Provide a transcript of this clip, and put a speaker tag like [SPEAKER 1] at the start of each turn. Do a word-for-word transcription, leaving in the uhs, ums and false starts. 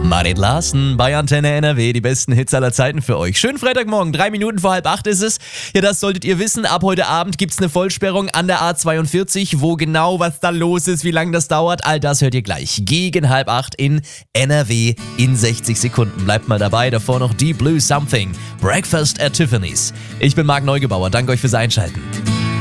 [SPEAKER 1] Marit Larsen bei Antenne N R W, die besten Hits aller Zeiten für euch. Schönen Freitagmorgen, drei Minuten vor halb acht ist es. Ja, das solltet ihr wissen. Ab heute Abend gibt's eine Vollsperrung an der A zweiundvierzig. Wo genau, was da los ist, wie lange das dauert, all das hört ihr gleich. Gegen halb acht in N R W in sechzig Sekunden. Bleibt mal dabei, davor noch Deep Blue Something. Breakfast at Tiffany's. Ich bin Marc Neugebauer, danke euch fürs Einschalten.